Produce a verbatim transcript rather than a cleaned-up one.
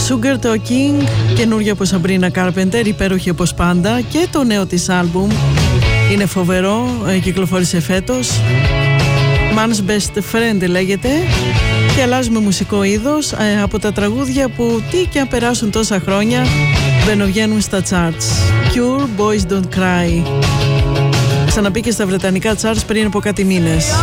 Sugar Talking, καινούργια από Sabrina Carpenter, υπέροχη όπως πάντα, και το νέο της άλμπουμ είναι φοβερό, κυκλοφόρησε φέτος. Man's Best Friend λέγεται. Και αλλάζουμε μουσικό είδος, από τα τραγούδια που τι και αν περάσουν τόσα χρόνια μπαινοβγαίνουν στα charts. Cure, Boys Don't Cry. Ξαναπήκε στα βρετανικά charts πριν από κάτι μήνες.